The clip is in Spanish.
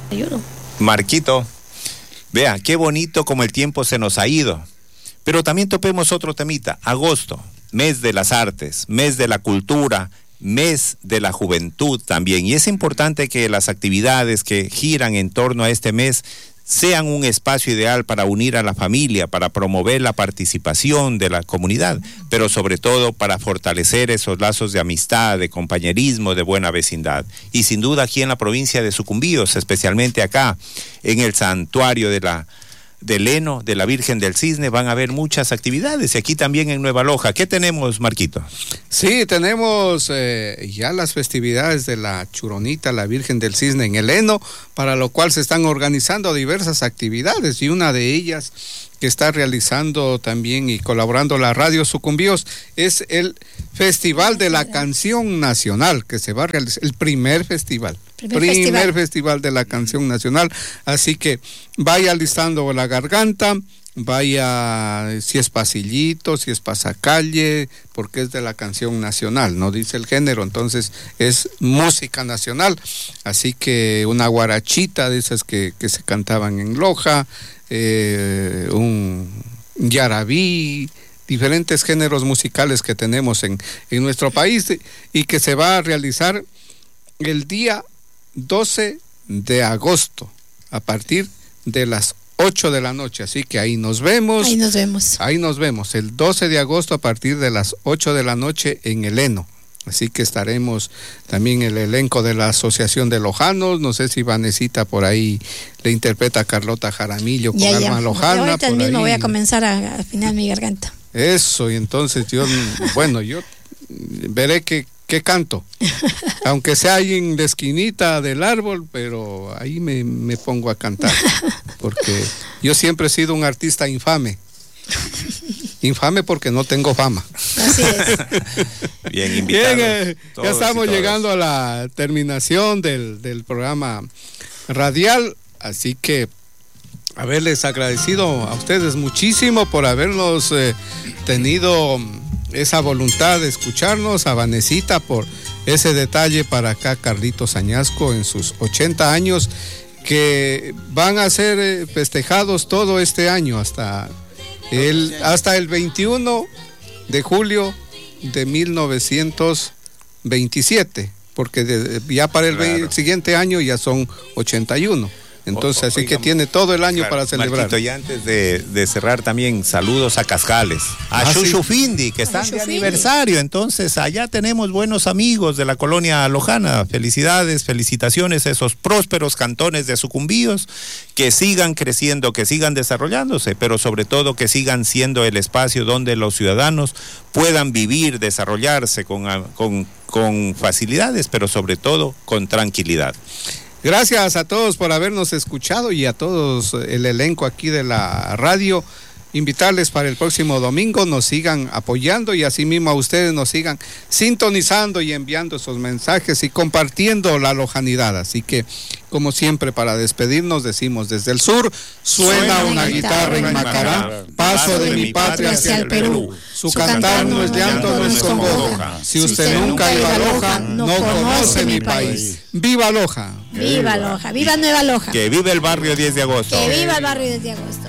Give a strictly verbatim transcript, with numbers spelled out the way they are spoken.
Ayudo. Marquito, vea, qué bonito como el tiempo se nos ha ido. Pero también topemos otro temita, agosto, mes de las artes, mes de la cultura, mes de la juventud también. Y es importante que las actividades que giran en torno a este mes sean un espacio ideal para unir a la familia, para promover la participación de la comunidad, pero sobre todo para fortalecer esos lazos de amistad, de compañerismo, de buena vecindad. Y sin duda aquí en la provincia de Sucumbíos, especialmente acá, en el santuario de la de Leno, de la Virgen del Cisne, van a haber muchas actividades, y aquí también en Nueva Loja. ¿Qué tenemos, Marquito? Sí, tenemos eh, ya las festividades de la Churonita, la Virgen del Cisne en el Leno, para lo cual se están organizando diversas actividades, y una de ellas que está realizando también y colaborando la Radio Sucumbíos es el Festival de la Canción Nacional, que se va a realizar, el primer festival. Primer, primer festival. festival de la Canción Nacional, así que vaya listando la garganta, vaya si es pasillito, si es pasacalle, porque es de la Canción Nacional, no dice el género, entonces es música nacional, así que una guarachita de esas que, que se cantaban en Loja, eh, un yarabí, diferentes géneros musicales que tenemos en, en nuestro país, y que se va a realizar el día doce de agosto a partir de las ocho de la noche, así que ahí nos vemos. Ahí nos vemos. Ahí nos vemos, el doce de agosto a partir de las ocho de la noche en el Leno. Así que estaremos también el elenco de la Asociación de Lojanos, no sé si Vanesita por ahí le interpreta a Carlota Jaramillo con ya, Alma ya. Lojana. Ahorita por mismo ahí. Voy a comenzar a, a afinar mi garganta. Eso, y entonces yo, bueno, yo veré que ¿qué canto? Aunque sea ahí en la esquinita del árbol, pero ahí me, me pongo a cantar, porque yo siempre he sido un artista infame. Infame porque no tengo fama. Así es. Bien invitados. Bien, eh, ya estamos llegando a la terminación del, del programa radial, así que haberles agradecido a ustedes muchísimo por habernos eh, tenido esa voluntad de escucharnos, a Vanesita por ese detalle para acá, Carlitos Añasco en sus ochenta años, que van a ser festejados todo este año hasta el, hasta el veintiuno de julio de mil novecientos veintisiete, porque de, ya para el claro. siguiente año ya son ochenta y uno. Entonces, o, o, así digamos, que tiene todo el año claro, para celebrar. Marquito, y antes de, de cerrar también, saludos a Cascales, a ah, Chuchufindi, sí. que están de aniversario. Entonces, allá tenemos buenos amigos de la colonia lojana. Felicidades, felicitaciones a esos prósperos cantones de Sucumbíos, que sigan creciendo, que sigan desarrollándose, pero sobre todo que sigan siendo el espacio donde los ciudadanos puedan vivir, desarrollarse con, con, con facilidades, pero sobre todo con tranquilidad. Gracias a todos por habernos escuchado y a todos el elenco aquí de la radio. Invitarles para el próximo domingo, nos sigan apoyando y asimismo a ustedes nos sigan sintonizando y enviando esos mensajes y compartiendo la lojanidad. Así que, como siempre, para despedirnos decimos desde el sur, suena, suena una guitarra en Macará, paso de mi patria hacia el Perú. Su cantar no es llanto, no es congoja. Si usted nunca ha ido a Loja, no conoce mi país. ¡Viva Loja! ¡Viva Loja! ¡Viva Nueva Loja! ¡Que viva el barrio diez de agosto! ¡Que viva el barrio diez de agosto!